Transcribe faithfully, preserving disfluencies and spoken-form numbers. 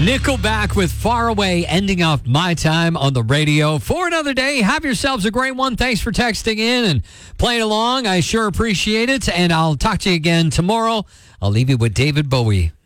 Nickelback with Far Away, ending off my time on the radio for another day. Have yourselves a great one. Thanks for texting in and playing along. I sure appreciate it. And I'll talk to you again tomorrow. I'll leave you with David Bowie.